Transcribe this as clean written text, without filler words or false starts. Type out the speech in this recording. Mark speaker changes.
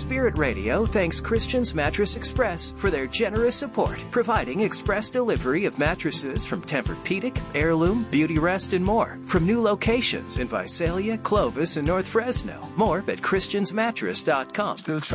Speaker 1: Spirit Radio thanks Christian's Mattress Express for their generous support, providing express delivery of mattresses from Tempur-Pedic, Heirloom, Beauty Rest, and more. From new locations in Visalia, Clovis, and North Fresno. More at ChristiansMattress.com.
Speaker 2: Still